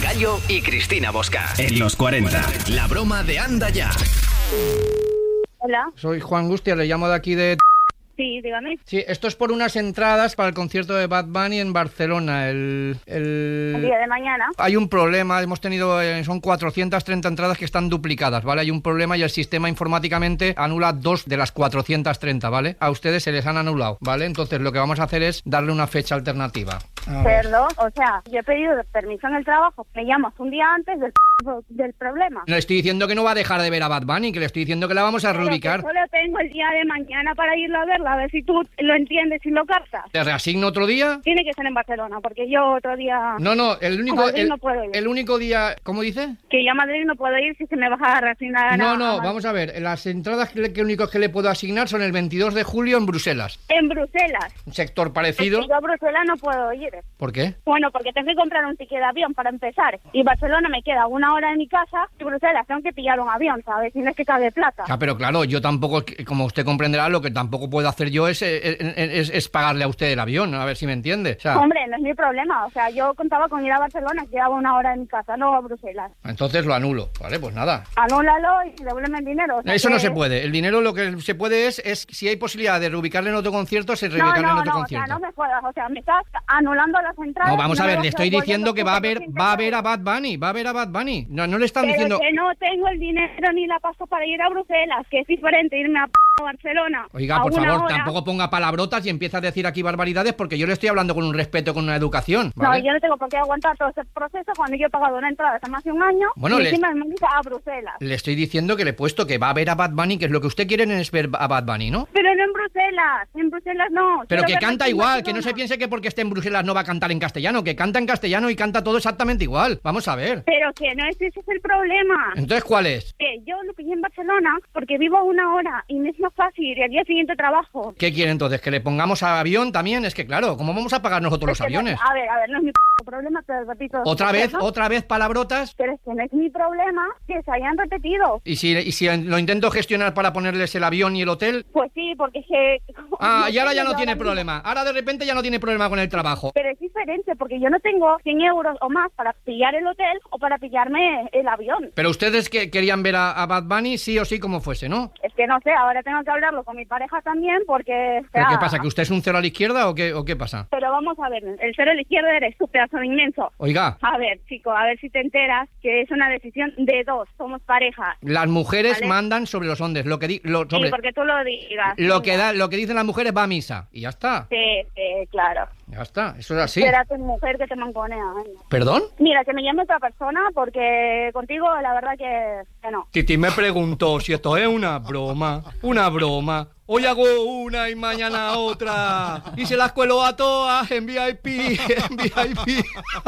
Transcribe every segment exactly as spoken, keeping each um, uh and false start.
Gallo y Cristina Bosca. En los cuarenta. La broma de Anda Ya. Hola. Soy Juan Gustia, le llamo de aquí de... Sí, dígame. Sí, esto es por unas entradas para el concierto de Bad Bunny en Barcelona, el... El, el día de mañana. Hay un problema, hemos tenido, eh, son cuatrocientas treinta entradas que están duplicadas, ¿vale? Hay un problema y el sistema informáticamente anula dos de las cuatrocientas treinta, ¿vale? A ustedes se les han anulado, ¿vale? Entonces lo que vamos a hacer es darle una fecha alternativa. Perdón, o sea, yo he pedido permiso en el trabajo, me llamas un día antes del, del problema. Le estoy diciendo que no va a dejar de ver a Bad Bunny, que le estoy diciendo que la vamos a Pero reubicar. que solo tengo el día de mañana para irlo a verla, a ver si tú lo entiendes y lo captas. ¿Te reasigno otro día? Tiene que ser en Barcelona, porque yo otro día... No, no, el único, Madrid el, no puedo ir. el único día... ¿Cómo dice? Que yo a Madrid no puedo ir si se me va a reasignar. No, a, no, a vamos a ver. Las entradas que, le, que únicos que le puedo asignar son el veintidós de julio en Bruselas. En Bruselas. Un sector parecido. Es que yo a Bruselas no puedo ir. ¿Por qué? Bueno, porque tengo que comprar un ticket de avión para empezar. Y Barcelona me queda una hora de mi casa y Bruselas tengo que pillar un avión, ¿sabes? Si no es que cabe plata. Ah, pero claro, yo tampoco, como usted comprenderá, lo que tampoco puedo hacer yo es, es, es, es pagarle a usted el avión, a ver si me entiende. O sea, hombre, no es mi problema. O sea, yo contaba con ir a Barcelona, que quedaba una hora de mi casa, no a Bruselas. Entonces lo anulo, ¿vale? Pues nada. Anúlalo y devuélveme el dinero. O sea, Eso que... no se puede. El dinero lo que se puede es, es si hay posibilidad de reubicarle en otro concierto, se reubicarle no, no, en otro no, concierto. O sea, no me jodas. O sea, me estás anulando las entradas. No, vamos a ver, no le estoy diciendo que va a ver, va a ver a Bad Bad Bunny, va a ver a Bad Bunny. No, no le están Pero diciendo... que no tengo el dinero ni la paso para ir a Bruselas, que es diferente irme a p Barcelona. Oiga, por favor, hora. Tampoco ponga palabrotas y empieza a decir aquí barbaridades porque yo le estoy hablando con un respeto, con una educación, ¿vale? No, yo no tengo por qué aguantar todo ese proceso cuando yo he pagado una entrada hace más de un año bueno, y le, encima me invita a Bruselas. Le estoy diciendo que le he puesto que va a ver a Bad Bunny, que es lo que usted quiere es ver a Bad Bunny, ¿no? Pero no en Bruselas, en Bruselas no. Pero Quiero que canta igual, que no se Barcelona. piense que porque esté en Bruselas no va a cantar en castellano, que canta en castellano y canta todo exactamente igual. Vamos a ver. Pero que no es ese es el problema. Entonces, ¿cuál es? Que yo lo pillé en Barcelona porque vivo a una hora y me es más fácil y al día siguiente trabajo. ¿Qué quiere entonces? ¿Que le pongamos a avión también? Es que claro, ¿cómo vamos a pagar nosotros Es los que no- aviones? a ver, a ver, no es mi p problema, te repito. ¿Otra vez, ¿no? otra vez palabrotas? Pero es que no es mi problema que se hayan repetido. ¿Y si, y si lo intento gestionar para ponerles el avión y el hotel? Pues sí, porque es que... Ah, y ahora ya no yo tiene ahora problema. Ahora de repente ya no tiene problema con el trabajo. Pero es diferente, porque yo no tengo cien euros o más para pillar el hotel o para pillarme el avión. Pero ustedes que querían ver a, a Bad Bunny sí o sí como fuese, ¿no? Es que no sé, ahora tengo que hablarlo con mi pareja también, porque... o ¿Pero sea, qué pasa? ¿Que usted es un cero a la izquierda o qué, o qué pasa? Pero vamos a ver, el cero a la izquierda eres tú, pedazo de inmenso. Oiga, A ver, chico, a ver si te enteras que es una decisión de dos, somos pareja. las mujeres ¿Vale? mandan sobre los hombres. Lo que, di, lo, sobre, Sí, porque tú lo digas. lo, que Venga. da, lo que dicen las mujeres va a misa. Y ya está. Sí, sí, claro. Ya está. Eso es así. Espera tu mujer que te manconea, venga. ¿Perdón? Mira, que me llame otra persona porque contigo la verdad que, que no. Titi me preguntó si esto es una broma. Una broma. Hoy hago una y mañana otra. Y se las cuelo a todas en V I P. En V I P.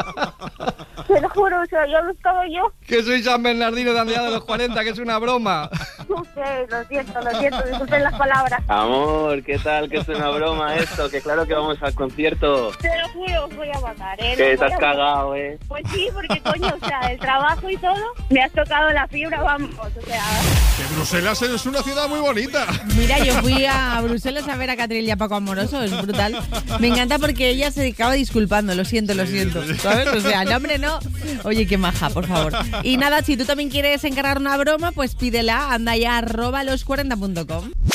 Te lo juro, o sea, yo lo estaba yo. Que soy San Bernardino de Andrea de los cuarenta, que es una broma. No sé, lo siento, lo siento, disculpen las palabras. Amor, ¿qué tal? Que es una broma esto, que claro que vamos al concierto. Te lo juro, os voy a matar, ¿eh? Que Os te voy has a cagado, ¿eh? Pues sí, porque coño, o sea, el trabajo y todo, me has tocado la fibra, vamos, o sea... Que Bruselas es una ciudad muy bonita. Mira, yo fui a Bruselas a ver a Catril y a Paco Amoroso, es brutal. Me encanta porque ella se acaba disculpando, lo siento, lo siento, ¿sabes? O sea, no, hombre, no. Oye, qué maja, por favor. Y nada, si tú también quieres encargar una broma, pues pídela, anda ya arroba los cuarenta punto com.